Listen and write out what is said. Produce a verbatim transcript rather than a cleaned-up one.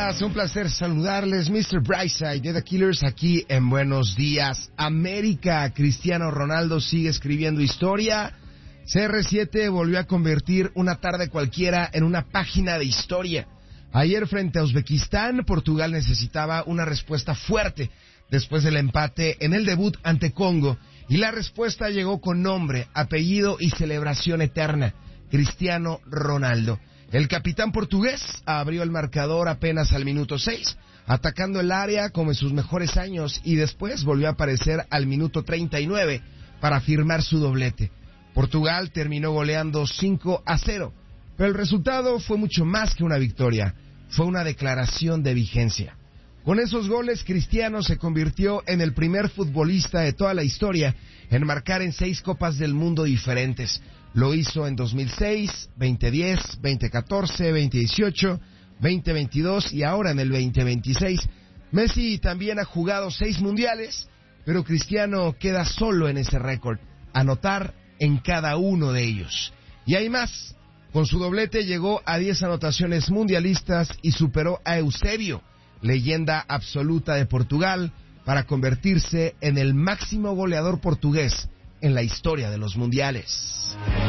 días, un placer saludarles, mister Brightside de The Killers aquí en Buenos Días América. Cristiano Ronaldo sigue escribiendo historia. C R siete volvió a convertir una tarde cualquiera en una página de historia. Ayer frente a Uzbekistán, Portugal necesitaba una respuesta fuerte después del empate en el debut ante Congo, y la respuesta llegó con nombre, apellido y celebración eterna: Cristiano Ronaldo. El capitán portugués abrió el marcador apenas al minuto seis, atacando el área como en sus mejores años, y después volvió a aparecer al minuto treinta y nueve para firmar su doblete. Portugal terminó goleando cinco a cero, pero el resultado fue mucho más que una victoria, fue una declaración de vigencia. Con esos goles, Cristiano se convirtió en el primer futbolista de toda la historia en marcar en seis Copas del Mundo diferentes. Lo hizo en dos mil seis, veinte diez, veinte catorce, veinte dieciocho, veinte veintidós y ahora en el veinte veintiséis. Messi también ha jugado seis mundiales, pero Cristiano queda solo en ese récord: anotar en cada uno de ellos. Y hay más. Con su doblete llegó a diez anotaciones mundialistas y superó a Eusebio, leyenda absoluta de Portugal, para convertirse en el máximo goleador portugués en la historia de los mundiales.